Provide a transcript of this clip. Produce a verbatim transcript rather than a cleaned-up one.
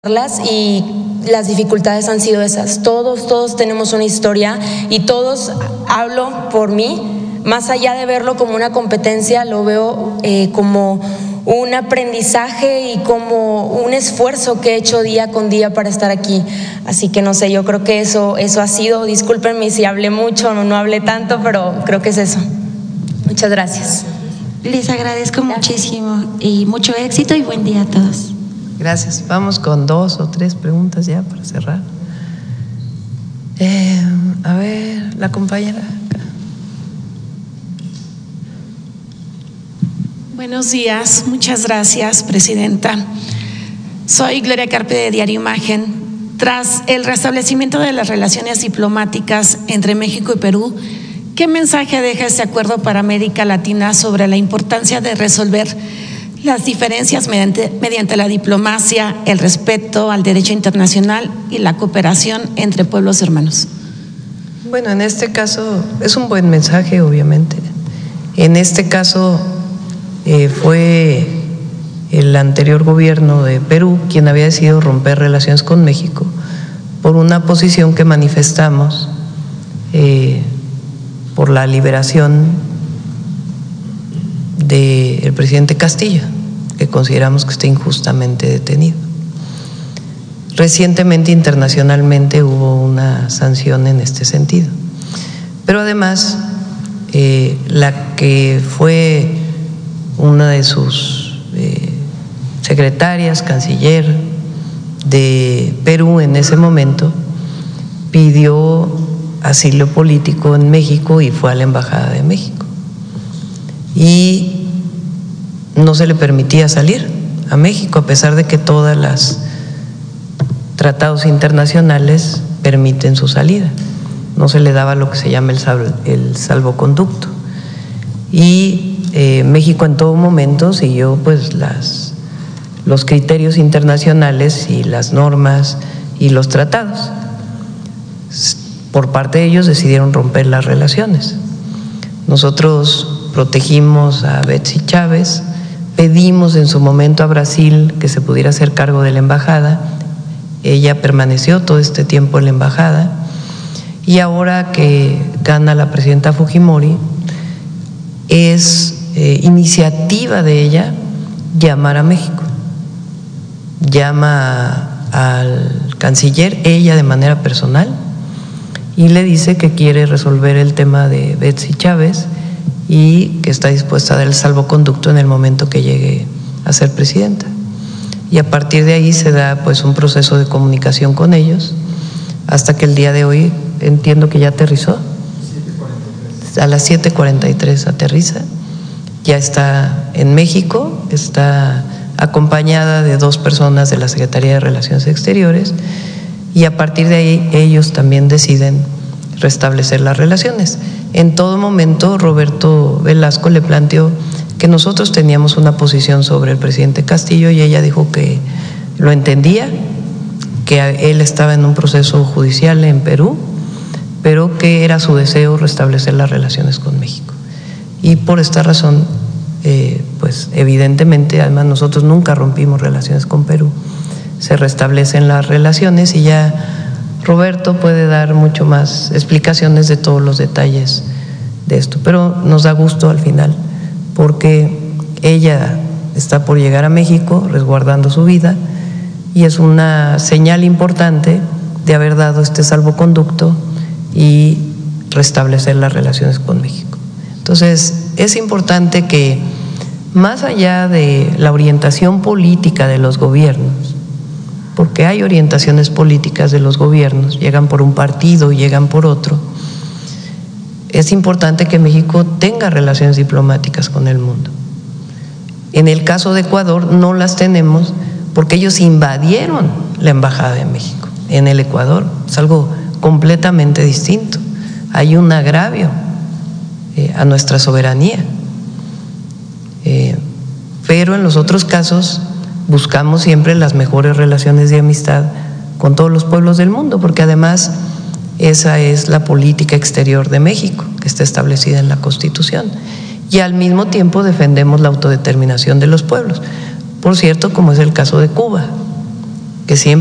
Y las dificultades han sido esas. Todos, todos tenemos una historia y todos, hablo por mí, más allá de verlo como una competencia, lo veo eh, como un aprendizaje y como un esfuerzo que he hecho día con día para estar aquí. Así que no sé, yo creo que eso, eso ha sido, discúlpenme si hablé mucho o no, no hablé tanto, pero creo que es eso. Muchas gracias. Les agradezco muchísimo y mucho éxito y buen día a todos. Gracias. Vamos con dos o tres preguntas ya para cerrar. Eh, a ver, la compañera. Buenos días, muchas gracias, presidenta. Soy Gloria Carpe de Diario Imagen. Tras el restablecimiento de las relaciones diplomáticas entre México y Perú, ¿qué mensaje deja este acuerdo para América Latina sobre la importancia de resolver las diferencias mediante, mediante la diplomacia, el respeto al derecho internacional y la cooperación entre pueblos hermanos? Bueno, en este caso es un buen mensaje, obviamente. En este caso eh, fue el anterior gobierno de Perú quien había decidido romper relaciones con México por una posición que manifestamos eh, por la liberación del presidente Castillo, que consideramos que está injustamente detenido. Recientemente, internacionalmente, hubo una sanción en este sentido. Pero además, eh, la que fue una de sus eh, secretarias, canciller de Perú en ese momento, pidió asilo político en México y fue a la Embajada de México. Y no se le permitía salir a México, a pesar de que todas las tratados internacionales permiten su salida. No se le daba lo que se llama el, salvo, el salvoconducto. Y eh, México en todo momento siguió pues las, los criterios internacionales y las normas y los tratados. Por parte de ellos decidieron romper las relaciones. Nosotros protegimos a Betsy Chávez, pedimos en su momento a Brasil que se pudiera hacer cargo de la embajada, ella permaneció todo este tiempo en la embajada y ahora que gana la presidenta Fujimori es eh, iniciativa de ella llamar a México, llama al canciller, ella de manera personal, y le dice que quiere resolver el tema de Betsy Chávez y que está dispuesta a dar el salvoconducto en el momento que llegue a ser presidenta. Y a partir de ahí se da pues un proceso de comunicación con ellos hasta que el día de hoy entiendo que ya aterrizó. A las siete cuarenta y tres aterriza, ya está en México, está acompañada de dos personas de la Secretaría de Relaciones Exteriores y a partir de ahí ellos también deciden restablecer las relaciones. En todo momento Roberto Velasco le planteó que nosotros teníamos una posición sobre el presidente Castillo y ella dijo que lo entendía, que él estaba en un proceso judicial en Perú, pero que era su deseo restablecer las relaciones con México. Y por esta razón, eh, pues evidentemente, además nosotros nunca rompimos relaciones con Perú, se restablecen las relaciones y ya Roberto puede dar mucho más explicaciones de todos los detalles de esto, pero nos da gusto al final porque ella está por llegar a México resguardando su vida y es una señal importante de haber dado este salvoconducto y restablecer las relaciones con México. Entonces, es importante que más allá de la orientación política de los gobiernos, porque hay orientaciones políticas de los gobiernos, llegan por un partido, llegan por otro, es importante que México tenga relaciones diplomáticas con el mundo. En el caso de Ecuador no las tenemos porque ellos invadieron la Embajada de México en el Ecuador, es algo completamente distinto, hay un agravio eh, a nuestra soberanía, eh, pero en los otros casos buscamos siempre las mejores relaciones de amistad con todos los pueblos del mundo, porque además esa es la política exterior de México, que está establecida en la Constitución, y al mismo tiempo defendemos la autodeterminación de los pueblos, por cierto, como es el caso de Cuba. que siempre